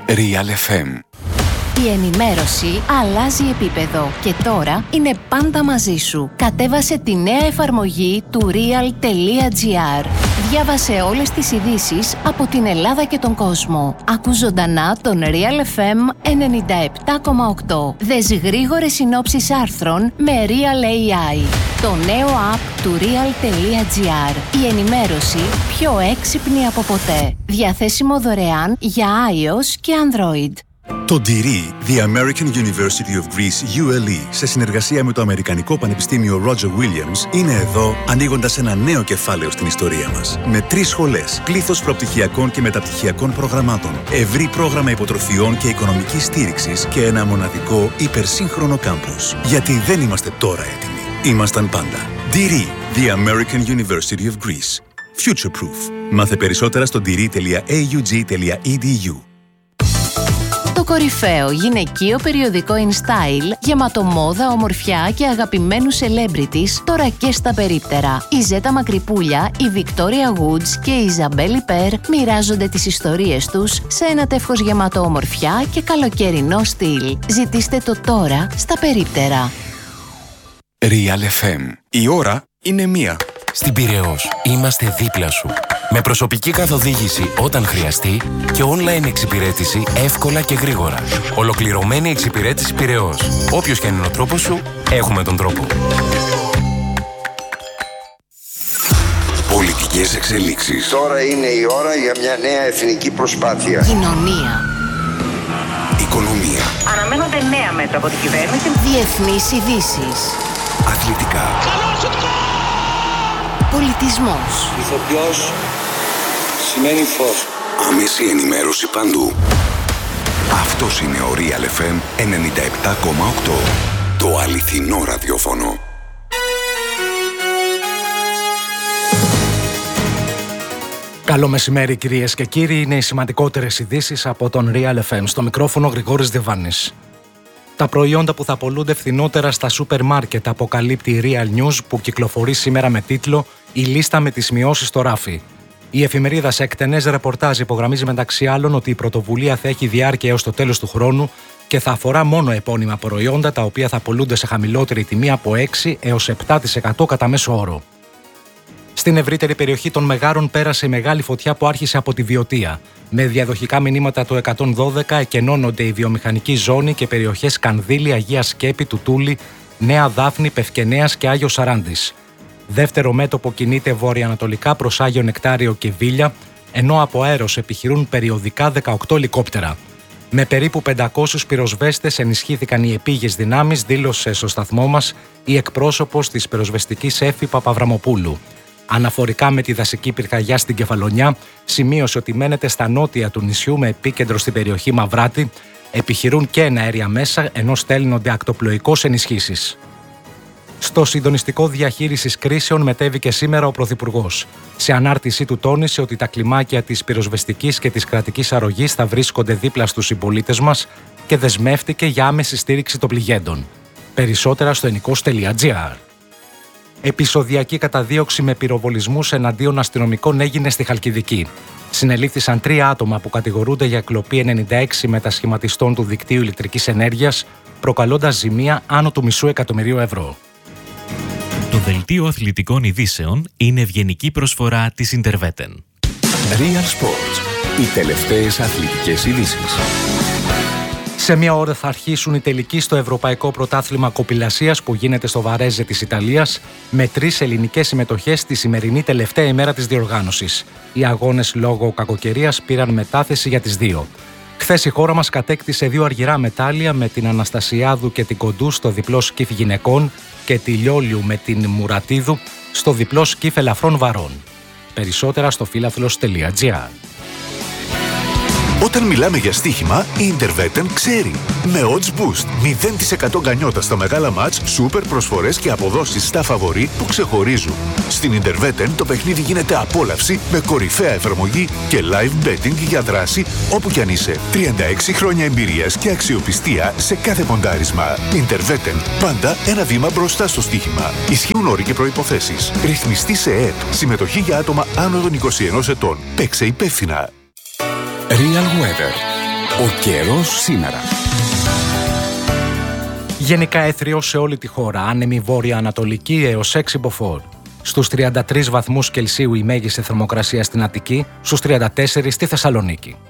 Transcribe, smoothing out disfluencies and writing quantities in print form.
Real FM. Η ενημέρωση αλλάζει επίπεδο και τώρα είναι πάντα μαζί σου. Κατέβασε τη νέα εφαρμογή του real.gr. Διάβασε όλες τις ειδήσεις από την Ελλάδα και τον κόσμο. Άκου ζωντανά τον Real FM 97,8. Δες γρήγορες συνόψεις άρθρων με Real AI. Το νέο app του real.gr. Η ενημέρωση πιο έξυπνη από ποτέ. Διαθέσιμο δωρεάν για iOS και Android. Το DIRI, The American University of Greece, ULE, σε συνεργασία με το Αμερικανικό Πανεπιστήμιο Roger Williams, είναι εδώ ανοίγοντας ένα νέο κεφάλαιο στην ιστορία μας. Με 3 σχολές, πλήθος προπτυχιακών και μεταπτυχιακών προγραμμάτων, ευρύ πρόγραμμα υποτροφιών και οικονομικής στήριξης και ένα μοναδικό υπερσύγχρονο κάμπους. Γιατί δεν είμαστε τώρα έτοιμοι. Ήμασταν πάντα. DIRI, The American University of Greece. Future Proof. Μάθε περισσότερα στο diri.aug.edu. Το κορυφαίο γυναικείο περιοδικό InStyle, γεμάτο μόδα, ομορφιά και αγαπημένους celebrities, τώρα και στα περίπτερα. Η Ζέτα Μακρυπούλια, η Victoria Woods και η Ιζαμπέλ Περ μοιράζονται τις ιστορίες τους σε ένα τεύχος γεμάτο ομορφιά και καλοκαιρινό στυλ. Ζητήστε το τώρα στα περίπτερα. Real FM. Η ώρα είναι 1. Στην Πειραιώς είμαστε δίπλα σου. Με προσωπική καθοδήγηση όταν χρειαστεί και online εξυπηρέτηση εύκολα και γρήγορα. Ολοκληρωμένη εξυπηρέτηση Πειραιώς. Όποιος και αν είναι ο τρόπος σου, έχουμε τον τρόπο. Πολιτικές εξελίξεις. Τώρα είναι η ώρα για μια νέα εθνική προσπάθεια. Κοινωνία. Οικονομία. Αναμένονται νέα μέτρα από την κυβέρνηση. Διεθνείς ειδήσεις. Αθλητικά. Πολιτισμός. Ηθοποιός σημαίνει φως. Άμεση ενημέρωση παντού. Αυτός είναι ο Real FM 97,8. Το αληθινό ραδιόφωνο. Καλό μεσημέρι κυρίες και κύριοι, είναι οι σημαντικότερες ειδήσεις από τον Real FM. Στο μικρόφωνο Γρηγόρης Διβάνης. Τα προϊόντα που θα πωλούνται φθηνότερα στα σούπερ μάρκετ, αποκαλύπτει η Real News, που κυκλοφορεί σήμερα με τίτλο «Η λίστα με τις μειώσεις στο ράφι». Η εφημερίδα σε εκτενές ρεπορτάζ υπογραμμίζει μεταξύ άλλων ότι η πρωτοβουλία θα έχει διάρκεια έως το τέλος του χρόνου και θα αφορά μόνο επώνυμα προϊόντα, τα οποία θα πωλούνται σε χαμηλότερη τιμή από 6 έως 7% κατά μέσο όρο. Στην ευρύτερη περιοχή των Μεγάρων πέρασε η μεγάλη φωτιά που άρχισε από τη Βιωτία. Με διαδοχικά μηνύματα του 112 εκενώνονται η βιομηχανική ζώνη και περιοχές Κανδύλη, Αγία Σκέπη, Τουτούλη, Νέα Δάφνη, Πευκενέας και Άγιος Σαράντης. Δεύτερο μέτωπο κινείται βορειοανατολικά προς Άγιο Νεκτάριο και Βίλια, ενώ από αέρος επιχειρούν περιοδικά 18 ελικόπτερα. Με περίπου 500 πυροσβέστες ενισχύθηκαν οι επίγειες δυνάμεις, δήλωσε στο σταθμό μας η εκπρόσωπος της πυροσβεστικής Έφη Παπαβραμοπούλου. Αναφορικά με τη δασική πυρκαγιά στην Κεφαλονιά, σημείωσε ότι μένεται στα νότια του νησιού με επίκεντρο στην περιοχή Μαυράτη, επιχειρούν και εναέρια μέσα, ενώ στέλνονται ακτοπλοϊκώς ενισχύσεις. Στο συντονιστικό διαχείρισης κρίσεων μετέβηκε σήμερα ο Πρωθυπουργός. Σε ανάρτησή του τόνισε ότι τα κλιμάκια της πυροσβεστικής και της κρατικής αρρωγής θα βρίσκονται δίπλα στους συμπολίτες μας και δεσμεύτηκε για άμεση στήριξη των πληγέντων. Περισσότερα στο ενικός.gr. Επεισοδιακή καταδίωξη με πυροβολισμούς εναντίον αστυνομικών έγινε στη Χαλκιδική. Συνελήφθησαν 3 άτομα που κατηγορούνται για κλοπή 96 μετασχηματιστών του δικτύου ηλεκτρικής ενέργειας, προκαλώντας ζημία άνω του €500,000. Το δελτίο αθλητικών ειδήσεων είναι ευγενική προσφορά της Interveten. Real Sports. Οι τελευταίες αθλητικές ειδήσεις. Σε μια ώρα θα αρχίσουν οι τελικοί στο Ευρωπαϊκό Πρωτάθλημα Κοπηλασίας που γίνεται στο Βαρέζε της Ιταλίας, με 3 ελληνικές συμμετοχές τη σημερινή τελευταία ημέρα της διοργάνωσης. Οι αγώνες λόγω κακοκαιρίας πήραν μετάθεση για τις 2. Χθες η χώρα μας κατέκτησε 2 αργυρά μετάλλια, με την Αναστασιάδου και την Κοντού στο διπλό σκύφ γυναικών και τη Λιόλιου με την Μουρατίδου στο διπλό σκύφ ελαφρών βαρών. Περισσότερα στο φίλαθλος.gr. Όταν μιλάμε για στοίχημα, η Interveten ξέρει. Με Odds Boost, 0% γκανιότα στα μεγάλα μάτς, σούπερ προσφορές και αποδόσεις στα φαβορί που ξεχωρίζουν. Στην Interveten το παιχνίδι γίνεται απόλαυση με κορυφαία εφαρμογή και live betting για δράση όπου κι αν είσαι. 36 χρόνια εμπειρίας και αξιοπιστία σε κάθε ποντάρισμα. Interveten, πάντα ένα βήμα μπροστά στο στοίχημα. Ισχύουν όροι και προϋποθέσεις. Ρυθμιστή σε ΕΕΠ. Συμμετοχή για άτομα άνω των 21 ετών. Παίξε υπεύθυνα. Real Weather. Ο καιρός σήμερα. Γενικά έθριος σε όλη τη χώρα, άνεμη βόρεια-ανατολική έως 6 μποφόρ. Στους 33 βαθμούς Κελσίου η μέγιστη θερμοκρασία στην Αττική, στους 34 στη Θεσσαλονίκη.